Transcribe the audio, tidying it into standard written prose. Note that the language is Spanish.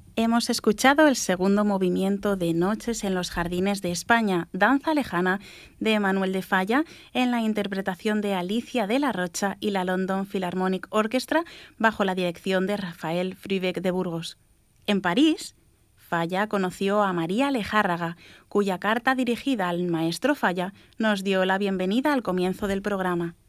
Hemos escuchado el segundo movimiento de Noches en los Jardines de España, Danza Lejana, de Manuel de Falla, en la interpretación de Alicia de la Rocha y la London Philharmonic Orchestra, bajo la dirección de Rafael Fruibec de Burgos. En París, Falla conoció a María Lejárraga, cuya carta dirigida al maestro Falla nos dio la bienvenida al comienzo del programa.